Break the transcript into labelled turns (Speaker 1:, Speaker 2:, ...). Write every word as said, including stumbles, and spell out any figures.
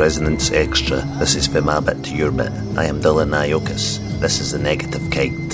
Speaker 1: Resonance Extra. This is from my bit to your bit. I am Dylan Iokis. This is The Negative Kind.